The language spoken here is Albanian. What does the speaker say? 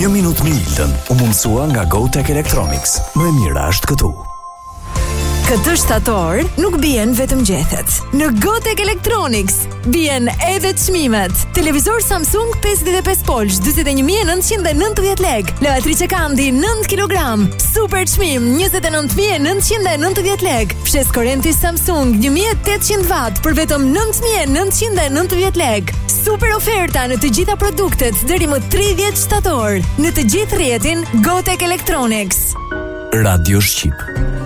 Një minutë me Iltën u mundësua nga GoTech Electronics. Më e mira është këtu. Këtë shtator nuk bien vetëm gjethet. Në GoTech Electronics bien edhe çmimet. Televizor Samsung 55 polsh 41.990 lek. Lavatrice Kandi 9 kg. Super çmim 29.990 lek. Fshes korrenti Samsung 1800 watt për vetëm 9.990 lek. Super oferta në të gjitha produktet deri më 30 shtator. Në të gjithë rrjetin GoTech Electronics. Radio Shqip.